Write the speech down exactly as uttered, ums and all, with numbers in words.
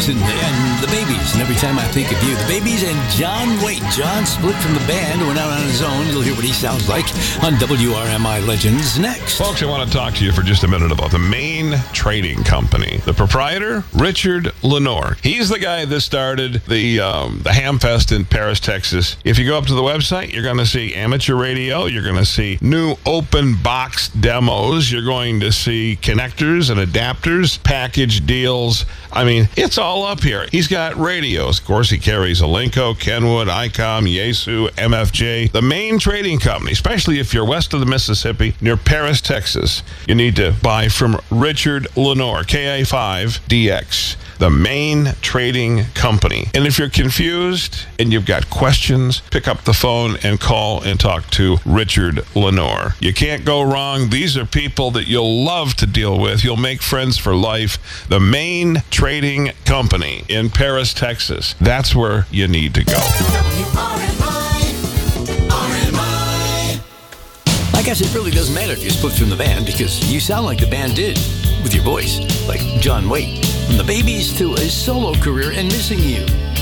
Jackson and the Babies. And every time I think of you, the Babies and John Waite. John split from the band, went out on his own. You'll hear what he sounds like on W R M I Legends next. Folks, I want to talk to you for just a minute about the Maine Trading Company. The proprietor, Richard Lenore. He's the guy that started the um, the Hamfest in Paris, Texas. If you go up to the website, you're going to see amateur radio. You're going to see new open box demos. You're going to see connectors and adapters, package deals. I mean, it's all up here. He's got radios. Of course, he carries Alinco, Kenwood, ICOM, Yaesu, M F J. The Maine Trading Company, especially if you're west of the Mississippi, near Paris, Texas, you need to buy from Richard Lenore, K A five D X. The Maine Trading Company. And if you're confused and you've got questions, pick up the phone and call and talk to Richard Lenore. You can't go wrong. These are people that you'll love to deal with. You'll make friends for life. The Maine Trading Company in Paris, Texas. That's where you need to go. I guess it really doesn't matter if you split from the band because you sound like the band did with your voice, like John Waite. From the Babies to a solo career and Missing You.